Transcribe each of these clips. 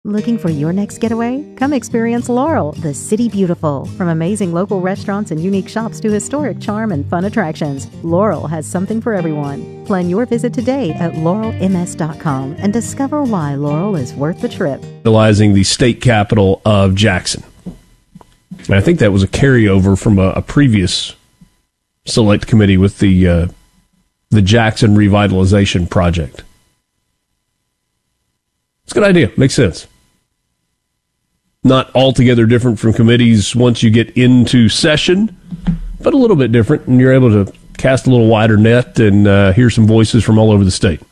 Looking for your next getaway? Come experience Laurel, the city beautiful. From amazing local restaurants and unique shops to historic charm and fun attractions, Laurel has something for everyone. Plan your visit today at laurelms.com and discover why Laurel is worth the trip. Realizing the state capital of Jackson. And I think that was a carryover from a previous select committee with the Jackson Revitalization Project. It's a good idea. Makes sense. Not altogether different from committees once you get into session, but a little bit different, and you're able to cast a little wider net and hear some voices from all over the state.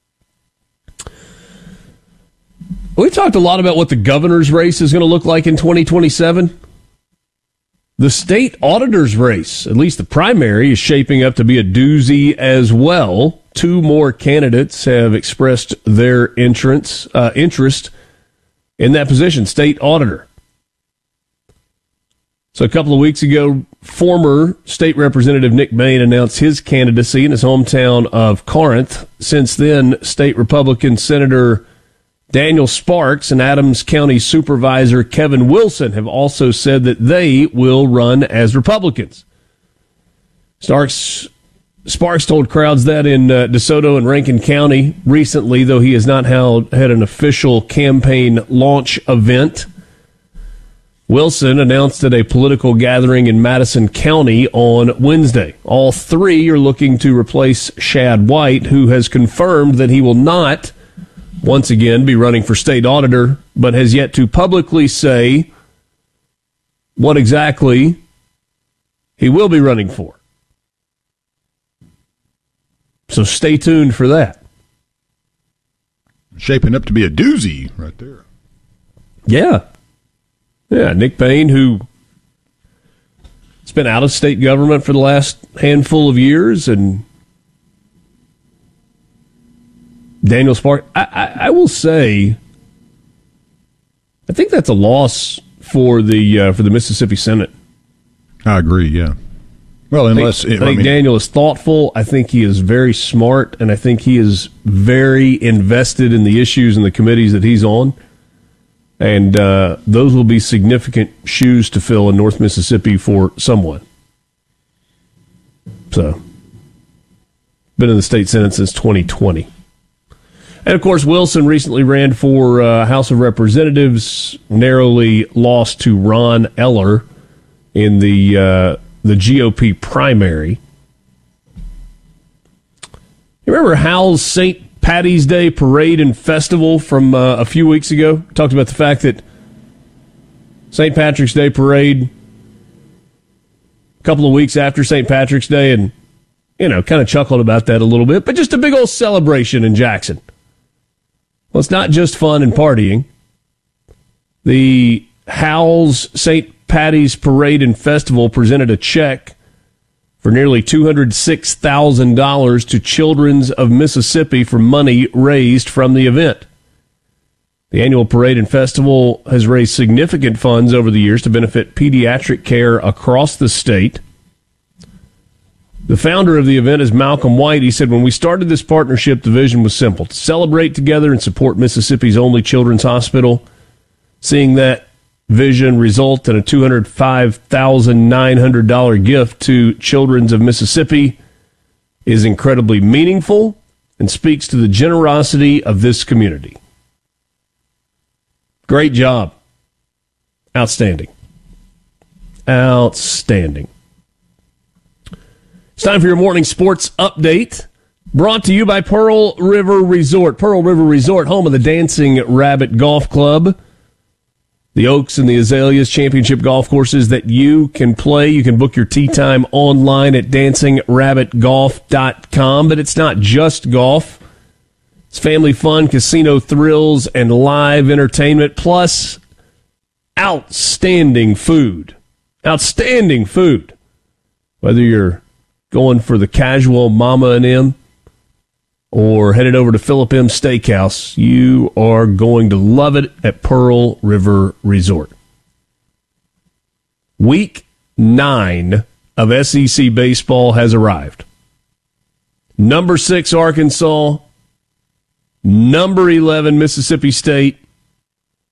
We've talked a lot about what the governor's race is going to look like in 2027. The state auditor's race, at least the primary, is shaping up to be a doozy as well. Two more candidates have expressed their interest in that position, state auditor. So a couple of weeks ago, former state representative Nick Bain announced his candidacy in his hometown of Corinth. Since then, state Republican Senator Daniel Sparks and Adams County Supervisor Kevin Wilson have also said that they will run as Republicans. Sparks told crowds that in DeSoto and Rankin County recently, though he has not had an official campaign launch event. Wilson announced at a political gathering in Madison County on Wednesday. All three are looking to replace Shad White, who has confirmed that he will not, once again, be running for state auditor, but has yet to publicly say what exactly he will be running for. So stay tuned for that. Shaping up to be a doozy right there. Yeah. Yeah, Nick Bain, who has been out of state government for the last handful of years, and Daniel Sparks. I will say, I think that's a loss for the Mississippi Senate. I agree, yeah. Well, unless I think Daniel is thoughtful. I think he is very smart, and I think he is very invested in the issues and the committees that he's on. And those will be significant shoes to fill in North Mississippi for someone. So, been in the state Senate since 2020. And, of course, Wilson recently ran for House of Representatives, narrowly lost to Ron Eller in the GOP primary. You remember Hal's St. Patty's Day Parade and Festival from a few weeks ago? We talked about the fact that St. Patrick's Day Parade, a couple of weeks after St. Patrick's Day, and, kind of chuckled about that a little bit, but just a big old celebration in Jackson. Well, it's not just fun and partying. The Hal's St. Patty's Parade and Festival presented a check for nearly $206,000 to Children's of Mississippi for money raised from the event. The annual parade and festival has raised significant funds over the years to benefit pediatric care across the state. The founder of the event is Malcolm White. He said, when we started this partnership, the vision was simple: to celebrate together and support Mississippi's only children's hospital. Seeing that vision result in a $205,900 gift to Children's of Mississippi is incredibly meaningful and speaks to the generosity of this community. Great job. Outstanding. Outstanding. It's time for your morning sports update, brought to you by Pearl River Resort. Pearl River Resort, home of the Dancing Rabbit Golf Club, the Oaks and the Azaleas championship golf courses that you can play. You can book your tee time online at dancingrabbitgolf.com. But it's not just golf. It's family fun, casino thrills, and live entertainment, plus outstanding food. Outstanding food. Whether you're going for the casual Mama and M or headed over to Philip M. Steakhouse, you are going to love it at Pearl River Resort. Week 9 of SEC baseball has arrived. Number 6, Arkansas. Number 11, Mississippi State.